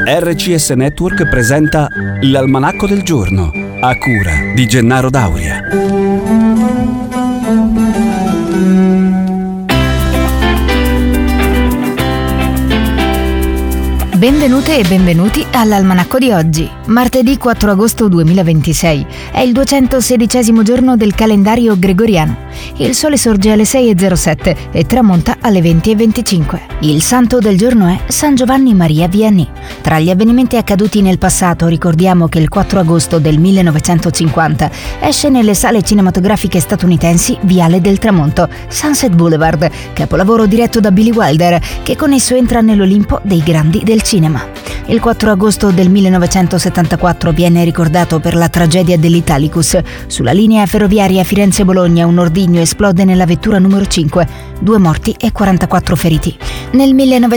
RCS Network presenta l'Almanacco del Giorno, a cura di Gennaro Dauria. Benvenute e benvenuti all'Almanacco di oggi, martedì 4 agosto 2026. È il 216° giorno del calendario gregoriano. Il sole sorge alle 6:07 e tramonta alle 20:25. Il santo del giorno è San Giovanni Maria Vianney. Tra gli avvenimenti accaduti nel passato ricordiamo che il 4 agosto del 1950 esce nelle sale cinematografiche statunitensi Viale del Tramonto, Sunset Boulevard, capolavoro diretto da Billy Wilder, che con esso entra nell'Olimpo dei grandi del cinema. Il 4 agosto del 1974 viene ricordato per la tragedia dell'Italicus. Sulla linea ferroviaria Firenze-Bologna un ordigno esplode nella vettura numero 5, 2 morti e 44 feriti. Nel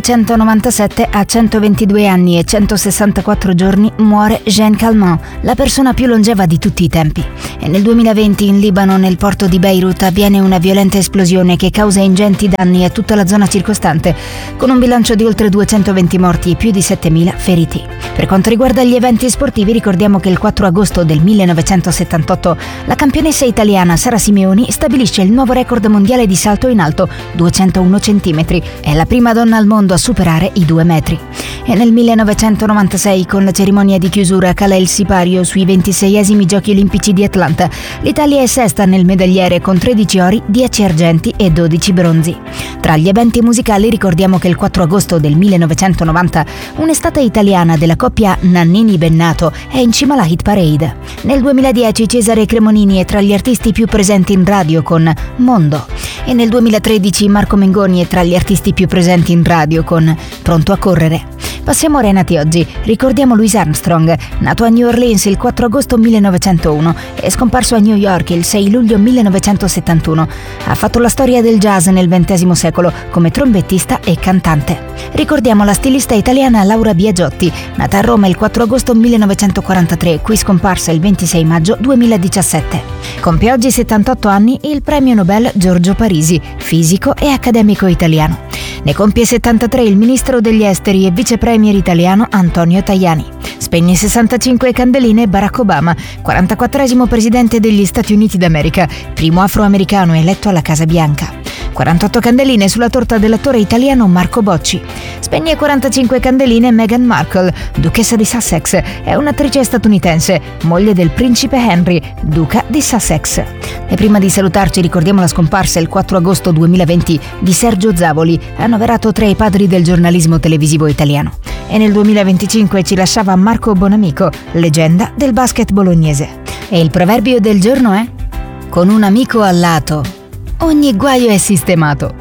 1997, a 122 anni e 164 giorni, muore Jean Calment, la persona più longeva di tutti i tempi. E nel 2020 in Libano, nel porto di Beirut, avviene una violenta esplosione che causa ingenti danni a tutta la zona circostante, con un bilancio di oltre 220 morti e più di 7.000 feriti. Per quanto riguarda gli eventi sportivi, ricordiamo che il 4 agosto del 1978 la campionessa italiana Sara Simeoni stabilisce il nuovo record mondiale di salto in alto, 201 cm. È la prima donna al mondo a superare i 2 metri. E nel 1996, con la cerimonia di chiusura, cala il sipario sui 26esimi Giochi Olimpici di Atlanta. L'Italia è sesta nel medagliere con 13 ori, 10 argenti e 12 bronzi. Tra gli eventi musicali ricordiamo che il 4 agosto del 1990 un'estate italiana della coppia Nannini-Bennato è in cima alla hit parade. Nel 2010 Cesare Cremonini è tra gli artisti più presenti in radio con Mondo. E nel 2013 Marco Mengoni è tra gli artisti più presenti in radio con Pronto a correre. Passiamo ai nati oggi. Ricordiamo Louis Armstrong, nato a New Orleans il 4 agosto 1901 e scomparso a New York il 6 luglio 1971. Ha fatto la storia del jazz nel XX secolo come trombettista e cantante. Ricordiamo la stilista italiana Laura Biagiotti, nata a Roma il 4 agosto 1943, qui scomparsa il 26 maggio 2017. Compie oggi 78 anni il premio Nobel Giorgio Parisi, fisico e accademico italiano. Ne compie 73 il ministro degli esteri e vicepremier italiano Antonio Tajani. Spegne 65 candeline Barack Obama, 44esimo presidente degli Stati Uniti d'America, primo afroamericano eletto alla Casa Bianca. 48 candeline sulla torta dell'attore italiano Marco Bocci. Spegne 45 candeline Meghan Markle, duchessa di Sussex, è un'attrice statunitense, moglie del principe Henry, duca di Sussex. E prima di salutarci ricordiamo la scomparsa il 4 agosto 2020 di Sergio Zavoli, annoverato tra i padri del giornalismo televisivo italiano. E nel 2025 ci lasciava Marco Bonamico, leggenda del basket bolognese. E il proverbio del giorno è: con un amico al lato ogni guaio è sistemato.